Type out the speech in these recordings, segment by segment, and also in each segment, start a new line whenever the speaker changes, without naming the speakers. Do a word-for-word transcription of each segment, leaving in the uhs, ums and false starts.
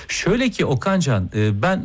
Şöyle ki Okancan, ben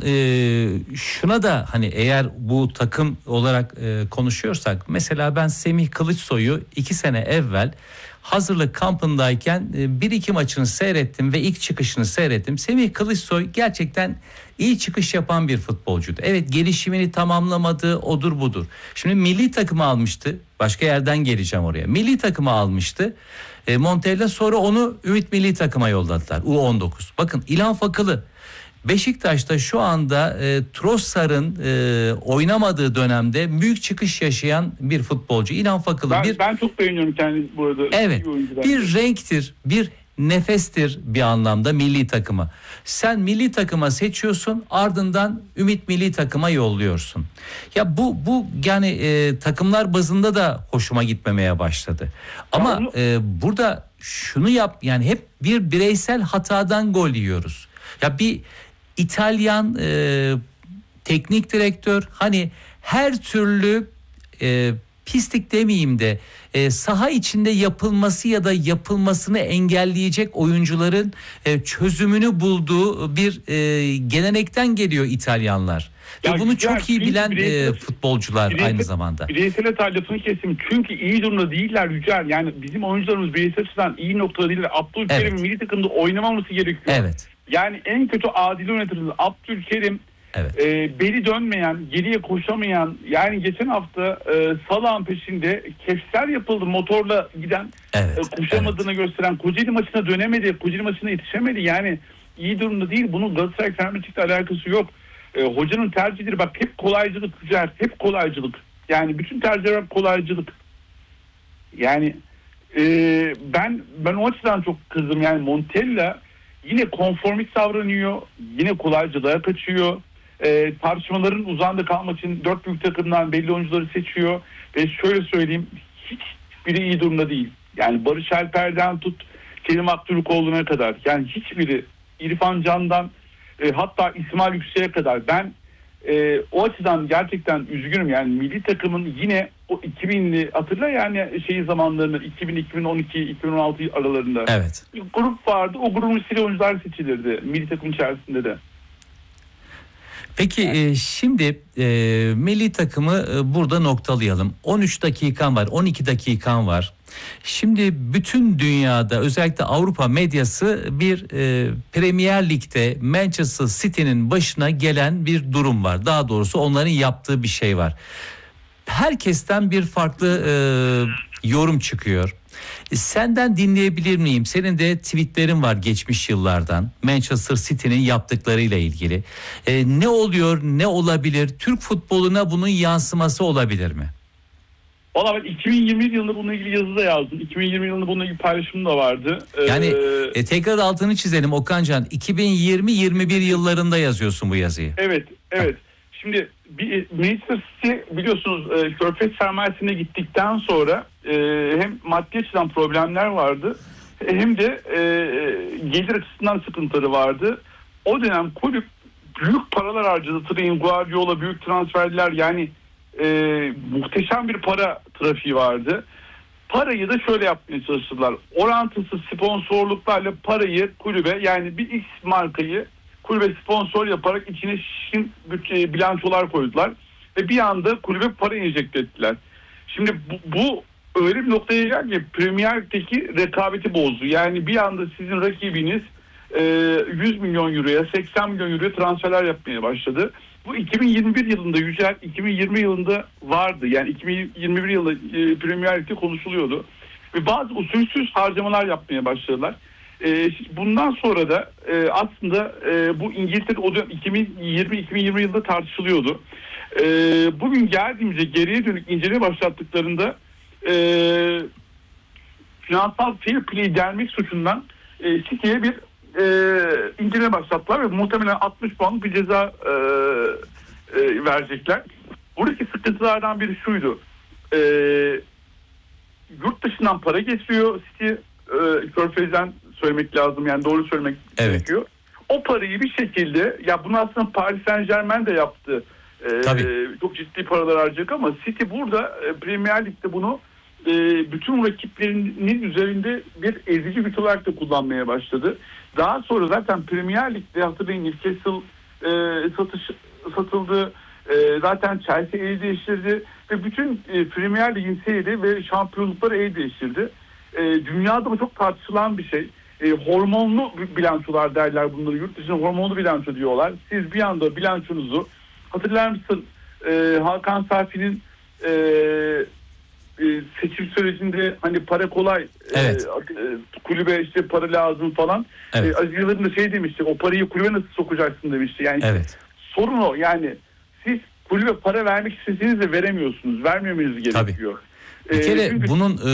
şuna da hani eğer bu takım olarak konuşuyorsak, mesela ben Semih Kılıçsoy'u iki sene evvel hazırlık kampındayken bir iki maçını seyrettim ve ilk çıkışını seyrettim. Semih Kılıçsoy gerçekten iyi çıkış yapan bir futbolcuydu. Evet, gelişimini tamamlamadı, odur budur. Şimdi milli takımı almıştı. Başka yerden geleceğim oraya. Milli takımı almıştı. E, Montella, sonra onu Ümit milli takıma yolladılar. U on dokuz. Bakın, İlhan Fakılı Beşiktaş'ta şu anda e, Trossard'ın e, oynamadığı dönemde büyük çıkış yaşayan bir futbolcu. İlhan Fakılı
ben,
bir
ben çok beğeniyorum kendisi bu arada.
Evet. Bir renktir, bir nefestir bir anlamda milli takıma. Sen milli takıma seçiyorsun, ardından Ümit milli takıma yolluyorsun. Ya bu bu yani e, takımlar bazında da hoşuma gitmemeye başladı. Ama onu... e, burada şunu yap, yani hep bir bireysel hatadan gol yiyoruz. Ya bir İtalyan e, teknik direktör hani her türlü e, pislik demeyeyim de e, saha içinde yapılması ya da yapılmasını engelleyecek oyuncuların e, çözümünü bulduğu bir e, gelenekten geliyor İtalyanlar. Ya Ve bunu güzel, çok iyi bilen bireysel, e, futbolcular bireysel, aynı zamanda.
Bireysel hata lafını kesim. Çünkü iyi durumda değiller Yücel. Yani bizim oyuncularımız bireysel açıdan iyi noktada değiller. Abdülkerim evet. milli takımda oynamaması gerekiyor. Evet. Yani en kötü adil yönetirsiniz. Abdülkerim evet. e, beli dönmeyen, geriye koşamayan, yani geçen hafta e, Salah'ın peşinde kefser yapıldı, motorla giden, evet, e, koşamadığını evet. gösteren, Kocaeli maçına dönemedi, Kocaeli maçına yetişemedi. Yani iyi durumda değil. Bunun Galatasaray Fenerbahçe'yle alakası yok. E, hocanın tercihleri bak hep kolaycılık güzel, hep kolaycılık. Yani bütün tercihler kolaycılık. Yani e, ben ben o açıdan çok kızdım. Yani Montella yine konformist davranıyor, yine kolaycılığa kaçıyor. E, tartışmaların uzağında kalmak için dört büyük takımdan belli oyuncuları seçiyor. Ve şöyle söyleyeyim, hiçbiri iyi durumda değil. Yani Barış Alper'den tut Kerim Aktürkoğlu'na kadar. Yani hiçbiri, İrfan Can'dan e, hatta İsmail Yüksek'e kadar. Ben e, o açıdan gerçekten üzgünüm. Yani milli takımın yine o iki binli hatırla yani şeyi zamanlarını iki bin, iki bin on iki, iki bin on altı aralarında.
Evet.
Bir grup vardı. O grubun stili oyuncular seçilirdi milli takım içerisinde de.
Peki e, şimdi e, milli takımı e, burada noktalayalım. on üç dakikan var, on iki dakikan var. Şimdi bütün dünyada, özellikle Avrupa medyası bir e, Premier Lig'de Manchester City'nin başına gelen bir durum var. Daha doğrusu onların yaptığı bir şey var. Herkesten bir farklı e, yorum çıkıyor. Senden dinleyebilir miyim? Senin de tweetlerin var geçmiş yıllardan Manchester City'nin yaptıklarıyla ilgili. Ee, ne oluyor, ne olabilir? Türk futboluna bunun yansıması olabilir mi?
Valla ben iki bin yirmi yılında bununla ilgili yazı da yazdım. iki bin yirmi yılında bununla ilgili paylaşımım da vardı. Ee...
Yani e, tekrar altını çizelim Okancan. iki bin yirmi yirmi bir yıllarında yazıyorsun bu yazıyı.
Evet, evet. Ha. Şimdi bir, Manchester City biliyorsunuz e, Körfez sermayesine gittikten sonra e, hem maddi açıdan problemler vardı hem de e, gelir açısından sıkıntıları vardı. O dönem kulüp büyük paralar harcadı. Sayın Guardiola büyük transferler, yani e, muhteşem bir para trafiği vardı. Parayı da şöyle yapmaya çalıştılar. Orantısız sponsorluklarla parayı kulübe, yani bir X markayı kulübe sponsor yaparak içine şişkin bütçe, bilançolar koydular. Ve bir anda kulübe para enjekte ettiler. Şimdi bu, bu öyle bir noktaya geldi ki Premier Lig'deki rekabeti bozdu. Yani bir anda sizin rakibiniz e, yüz milyon euroya, seksen milyon euroya transferler yapmaya başladı. Bu iki bin yirmi bir yılında Yücel, iki bin yirmi yılında vardı. Yani iki bin yirmi bir yılında e, Premier Lig'de konuşuluyordu. Ve bazı usulsüz harcamalar yapmaya başladılar. Ee, bundan sonra da e, aslında e, bu İngiltere o dönem iki bin yirmi iki bin yirmi yılında tartışılıyordu. E, bugün geldiğimizde geriye dönük inceleme başlattıklarında e, finansal fair play denmek suçundan e, City'ye bir e, inceleme başlattılar ve muhtemelen altmış puanlık bir ceza e, e, verecekler. Buradaki sıkıntılardan biri şuydu. E, yurt dışından para getiriyor City, e, Körfez'den söylemek lazım, yani doğru söylemek evet. gerekiyor. O parayı bir şekilde, ya bunu aslında Paris Saint-Germain de yaptı. Ee, çok ciddi paralar harcayacak ama City burada e, Premier Lig'de bunu e, bütün rakiplerinin üzerinde bir ezici güç olarak da kullanmaya başladı. Daha sonra zaten Premier Lig'de hatırlayın Newcastle e, satış satıldı. E, zaten Chelsea el değiştirdi ve bütün e, Premier Lig'in seyri ve şampiyonlukları el değiştirdi. E, dünyada bu çok tartışılan bir şey. E, hormonlu bilançolar derler bunları. Yurt dışında hormonlu bilanço diyorlar. Siz bir anda bilançonuzu, hatırlar mısın e, Hakan Safi'nin e, e, seçim sürecinde hani para kolay,
evet.
e, kulübe işte para lazım falan. Evet. E, Aziz Yıldırım da şey demişti, o parayı kulübe nasıl sokacaksın demişti. Yani
evet.
Sorun o, yani siz kulübe para vermek isteseniz de veremiyorsunuz. Vermemeniz gerekiyor. Tabii.
Bir kere çünkü bunun e,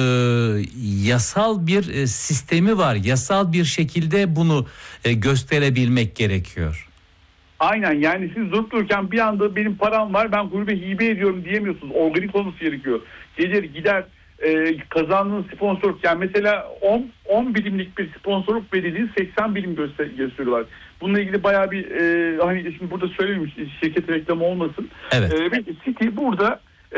yasal bir e, sistemi var. Yasal bir şekilde bunu e, gösterebilmek gerekiyor.
Aynen, yani siz durup dururken bir anda benim param var, ben kulübe hibe ediyorum diyemiyorsunuz. Organik olması gerekiyor. Gelir gider e, kazandığınız sponsor, yani mesela on birimlik bir sponsorluk bedeli seksen birim göster gösteriyorlar. Bununla ilgili bayağı bir e, hani şimdi burada söylememiş, şirket reklamı olmasın.
Evet.
E, City burada e,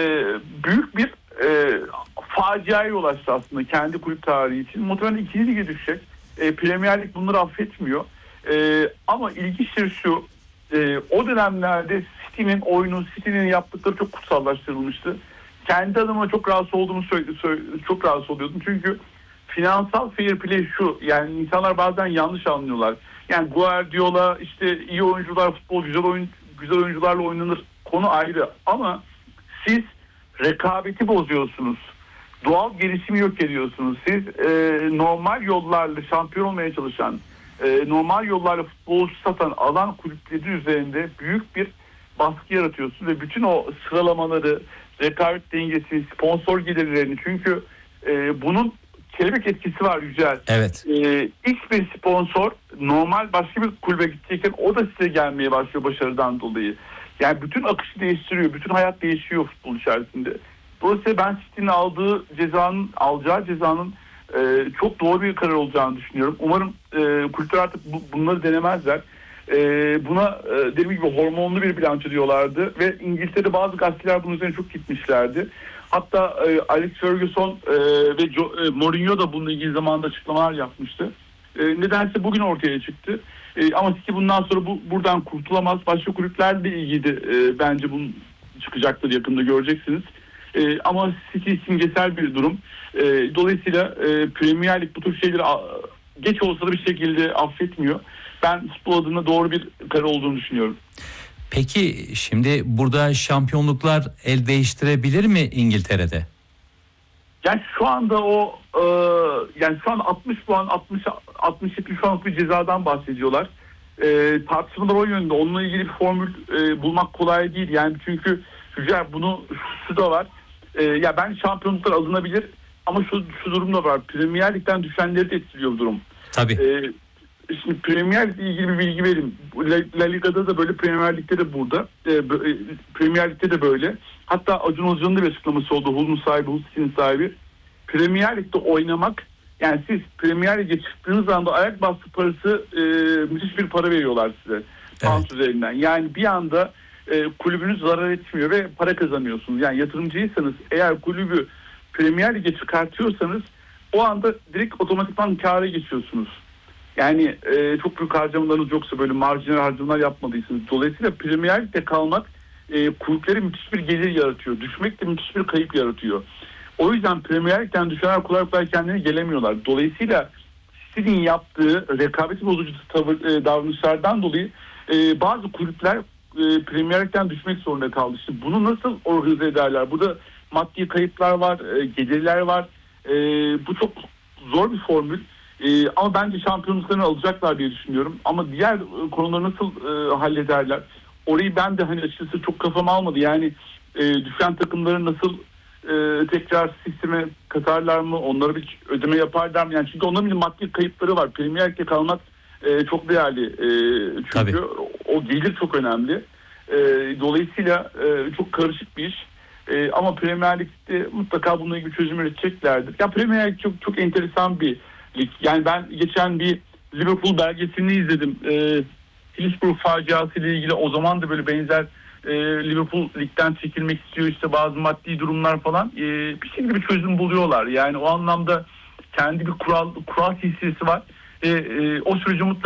büyük bir e, faciaya yol açtı aslında kendi kulüp tarihi için. Muhtemelen ikinci lige düşecek. E, Premier Lig bunları affetmiyor. E, ama ilginçtir şu, e, o dönemlerde City'nin oyunu, City'nin yaptıkları çok kutsallaştırılmıştı. Kendi adıma çok rahatsız olduğumu söyle, söyle, çok rahatsız oluyordum. Çünkü finansal fair play şu, yani insanlar bazen yanlış anlıyorlar. Yani Guardiola, işte iyi oyuncular, futbol güzel oyun, güzel oyuncularla oynanır, konu ayrı. Ama siz rekabeti bozuyorsunuz. Doğal gelişimi yok ediyorsunuz. Siz e, normal yollarla şampiyon olmaya çalışan, e, normal yollarla futbolcu satan alan kulüpleri üzerinde büyük bir baskı yaratıyorsunuz ve bütün o sıralamaları, rekabet dengesini, sponsor gelirlerini, çünkü e, bunun kelebek etkisi var Yücel.
Evet.
E, X bir sponsor normal başka bir kulübe gidecekken o da size gelmeye başlıyor başarıdan dolayı. Yani bütün akışı değiştiriyor, bütün hayat değişiyor futbol içerisinde. Dolayısıyla ben City'nin aldığı cezanın, alacağı cezanın e, çok doğru bir karar olacağını düşünüyorum. Umarım e, kulüpler artık bu, bunları denemezler. E, buna e, dediğim gibi hormonlu bir bilanço diyorlardı ve İngiltere'de bazı gazeteler bunun üzerine çok gitmişlerdi. Hatta e, Alex Ferguson e, ve jo, e, Mourinho da bununla ilgili zamanında açıklamalar yapmıştı. E, nedense bugün ortaya çıktı. E, ama City bundan sonra bu, buradan kurtulamaz. Başka kulüplerle ilgili de e, bence bunun çıkacaktır, yakında göreceksiniz. E, ama City simgesel bir durum. E, dolayısıyla e, Premier Lig bu tür şeyleri a, geç olsa da bir şekilde affetmiyor. Ben futbol adına doğru bir karar olduğunu düşünüyorum.
Peki şimdi burada şampiyonluklar el değiştirebilir mi İngiltere'de?
Yani şu anda o e, yani şu an altmış puan, altmış altmış yetmiş puanlık bir cezadan bahsediyorlar. E, tartışmalar o yönde. Onunla ilgili bir formül e, bulmak kolay değil. Yani çünkü Hücer, bunu şu da var. E, ya ben şampiyonluklar alınabilir ama şu şu durum da var. Premier Lig'den düşenleri de etkiliyor bu durum.
Tabii.
E, Şimdi Premier Lig'le ilgili bir bilgi vereyim. La, La Liga'da da böyle, Premier Lig'de de burada. E, Premier Lig'de de böyle. Hatta Acun Ilıcalı'nın da bir açıklaması oldu. Hull'un sahibi, Hull City'nin sahibi. Premier Lig'de oynamak, yani siz Premier Lig'e çıktığınız anda ayak bastı parası e, müthiş bir para veriyorlar size. Pound evet. üzerinden. Yani bir anda e, kulübünüz zarar etmiyor ve para kazanıyorsunuz. Yani yatırımcıysanız, eğer kulübü Premier Lig'e çıkartıyorsanız o anda direkt otomatikman kâra geçiyorsunuz. Yani e, çok büyük harcamalarınız yoksa, böyle marjinal harcamalar yapmadıysanız. Dolayısıyla Premier Lig'de kalmak e, kulüplere müthiş bir gelir yaratıyor. Düşmek de müthiş bir kayıp yaratıyor. O yüzden Premier Lig'den düşenler kolay kolay kendine gelemiyorlar. Dolayısıyla City'nin yaptığı rekabeti bozucu tavır, e, davranışlardan dolayı e, bazı kulüpler e, Premier Lig'den düşmek zorunda kaldı. İşte bunu nasıl organize ederler? Burada maddi kayıplar var, e, gelirler var. E, bu çok zor bir formül. Ee, ama bence şampiyonluklarını alacaklar diye düşünüyorum. Ama diğer e, konuları nasıl e, hallederler? Orayı ben de hani açıkçası çok kafama almadı. Yani e, düşen takımları nasıl e, tekrar sisteme katarlar mı? Onlara bir ödeme yaparlar mı? Yani çünkü onların bir maddi kayıpları var. Premier Lig'de kalmak e, çok değerli. E, çünkü Tabii. o gelir çok önemli. E, dolayısıyla e, çok karışık bir iş. E, ama Premier Lig'de mutlaka bununla ilgili çözüm üreteceklerdir. Ya Premier Lig çok çok enteresan bir lig. Yani ben geçen bir Liverpool belgeselini izledim. E, Hillsborough faciası ile ilgili. O zaman da böyle benzer e, Liverpool ligden çekilmek istiyor, işte bazı maddi durumlar falan. E, bir şekilde bir çözüm buluyorlar. Yani o anlamda kendi bir kural kural silsilesi var. E, e, o süreci mutlaka